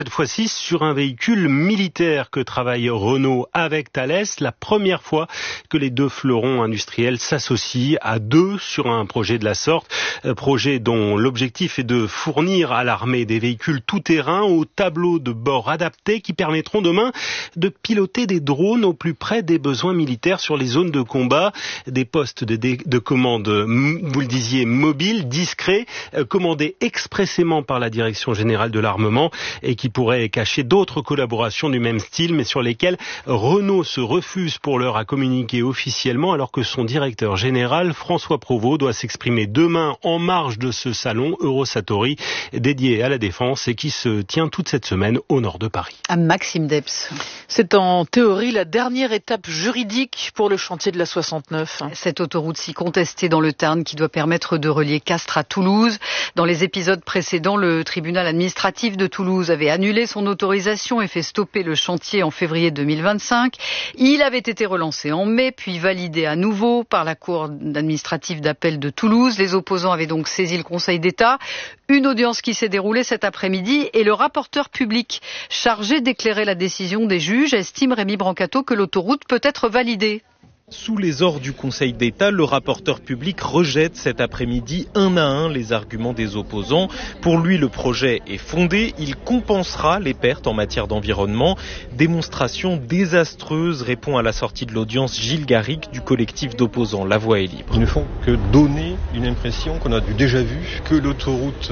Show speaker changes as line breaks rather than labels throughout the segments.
Cette fois-ci sur un véhicule militaire que travaille Renault avec Thales, la première fois que les deux fleurons industriels s'associent à deux sur un projet de la sorte, projet dont l'objectif est de fournir à l'armée des véhicules tout-terrain aux tableaux de bord adaptés qui permettront demain de piloter des drones au plus près des besoins militaires sur les zones de combat, des postes de commande, vous le disiez, mobiles, discrets, commandés expressément par la Direction générale de l'armement et qui pourrait cacher d'autres collaborations du même style, mais sur lesquelles Renault se refuse pour l'heure à communiquer officiellement, alors que son directeur général, François Provost, doit s'exprimer demain en marge de ce salon Eurosatory dédié à la défense et qui se tient toute cette semaine au nord de Paris.
À Maxime Debs.
C'est en théorie la dernière étape juridique pour le chantier de la 69.
Cette autoroute si contestée dans le Tarn qui doit permettre de relier Castres à Toulouse. Dans les épisodes précédents, le tribunal administratif de Toulouse avait annulé son autorisation et fait stopper le chantier en février 2025. Il avait été relancé en mai, puis validé à nouveau par la Cour administrative d'appel de Toulouse. Les opposants avaient donc saisi le Conseil d'État. Une audience qui s'est déroulée cet après-midi et le rapporteur public chargé d'éclairer la décision des juges estime, Rémi Brancato, que l'autoroute peut être validée.
Sous les ordres du Conseil d'État, le rapporteur public rejette cet après-midi un à un les arguments des opposants. Pour lui, le projet est fondé. Il compensera les pertes en matière d'environnement. Démonstration désastreuse, répond à la sortie de l'audience Gilles Garrigue du collectif d'opposants La Voix est libre.
Ils ne font que donner une impression qu'on a du déjà vu, que l'autoroute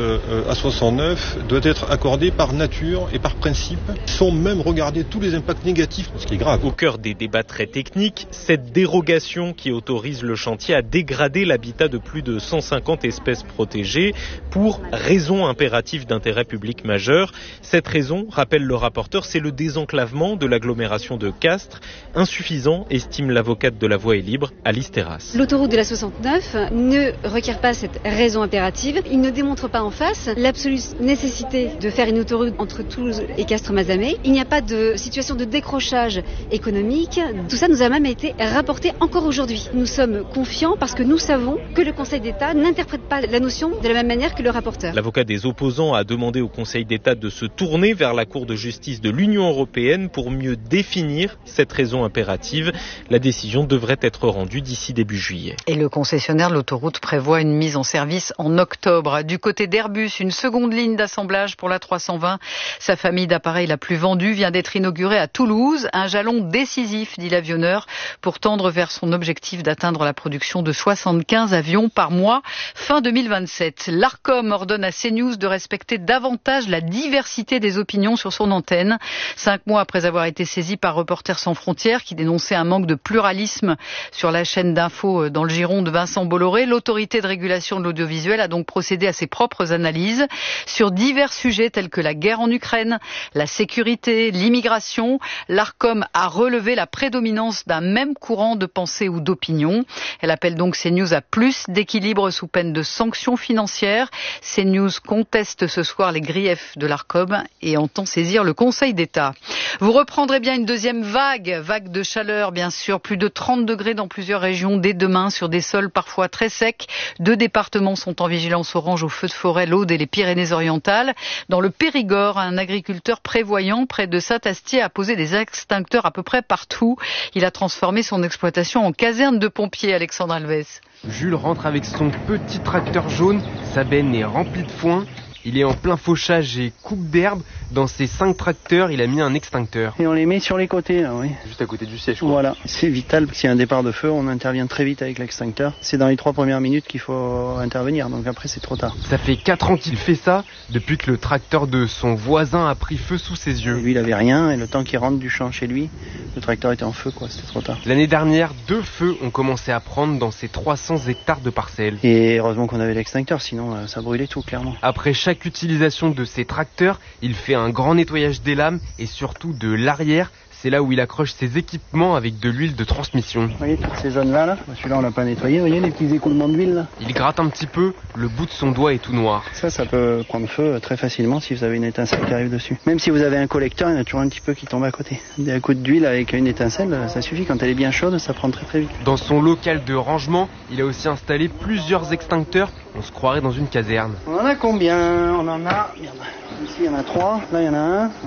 A69 doit être accordée par nature et par principe, sans même regarder tous les impacts négatifs, ce qui est grave.
Au cœur des débats très techniques, cette dérogation qui autorise le chantier à dégrader l'habitat de plus de 150 espèces protégées pour raison impérative d'intérêt public majeur. Cette raison, rappelle le rapporteur, c'est le désenclavement de l'agglomération de Castres, insuffisant, estime l'avocate de La Voix est libre, Alice Terrasse.
L'autoroute de la 69 ne requiert pas cette raison impérative. Il ne démontre pas en face l'absolue nécessité de faire une autoroute entre Toulouse et Castres-Mazamet. Il n'y a pas de situation de décrochage économique. Tout ça nous a même été rapporté encore aujourd'hui. Nous sommes confiants parce que nous savons que le Conseil d'État n'interprète pas la notion de la même manière que le rapporteur.
L'avocat des opposants a demandé au Conseil d'État de se tourner vers la Cour de justice de l'Union européenne pour mieux définir cette raison impérative. La décision devrait être rendue d'ici début juillet.
Et le concessionnaire de l'autoroute prévoit une mise en service en octobre. Du côté d'Airbus, une seconde ligne d'assemblage pour la 320. Sa famille d'appareils la plus vendue vient d'être inaugurée à Toulouse. Un jalon décisif, dit l'avionneur, pour tendre vers son objectif d'atteindre la production de 75 avions par mois fin 2027. L'Arcom ordonne à CNews de respecter davantage la diversité des opinions sur son antenne. 5 mois après avoir été saisi par Reporters sans frontières qui dénonçait un manque de pluralisme sur la chaîne d'infos dans le giron de Vincent Bolloré, l'autorité de régulation de l'audiovisuel a donc procédé à ses propres analyses sur divers sujets tels que la guerre en Ukraine, la sécurité, l'immigration. L'Arcom a relevé la prédominance d'un même courant de pensée ou d'opinion. Elle appelle donc CNews à plus d'équilibre sous peine de sanctions financières. CNews conteste ce soir les griefs de l'Arcom et entend saisir le Conseil d'État. Vous reprendrez bien une deuxième vague de chaleur, bien sûr. Plus de 30 degrés dans plusieurs régions dès demain sur des sols parfois très secs. 2 départements sont en vigilance orange aux feux de forêt, l'Aude et les Pyrénées-Orientales. Dans le Périgord, un agriculteur prévoyant près de Saint-Astier a posé des extincteurs à peu près partout. Il a transformé son exploitation en caserne de pompiers, Alexandre Alves.
Jules rentre avec son petit tracteur jaune, sa benne est remplie de foin. Il est en plein fauchage et coupe d'herbe. Dans ses 5 tracteurs, il a mis un extincteur.
Et on les met sur les côtés, là, oui.
Juste à côté du siège, quoi.
Voilà, c'est vital. S'il y a un départ de feu, on intervient très vite avec l'extincteur. C'est dans les 3 premières minutes qu'il faut intervenir, donc après c'est trop tard.
Ça fait 4 ans qu'il fait ça, depuis que le tracteur de son voisin a pris feu sous ses yeux.
Et lui, il avait rien, et le temps qu'il rentre du champ chez lui, le tracteur était en feu, quoi. C'était trop tard.
L'année dernière, 2 feux ont commencé à prendre dans ces 300 hectares de parcelles.
Et heureusement qu'on avait l'extincteur, sinon ça brûlait tout, clairement.
Après chaque utilisation de ces tracteurs, il fait un grand nettoyage des lames et surtout de l'arrière. C'est là où il accroche ses équipements avec de l'huile de transmission.
Vous voyez toutes ces zones-là, là celui-là on l'a pas nettoyé, vous voyez les petits écoulements d'huile là.
Il gratte un petit peu, le bout de son doigt est tout noir.
Ça peut prendre feu très facilement si vous avez une étincelle qui arrive dessus. Même si vous avez un collecteur, il y en a toujours un petit peu qui tombe à côté. Un coup d'huile avec une étincelle, ça suffit. Quand elle est bien chaude, ça prend très très vite.
Dans son local de rangement, il a aussi installé plusieurs extincteurs. On se croirait dans une caserne.
On en a combien? On en a... Merde. Ici il y en a 3, là il y en a un.